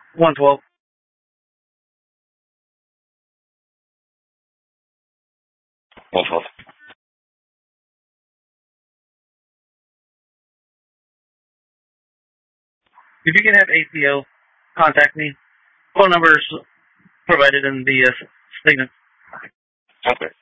112. If you can have ACO contact me, phone number is provided in the statement. Okay.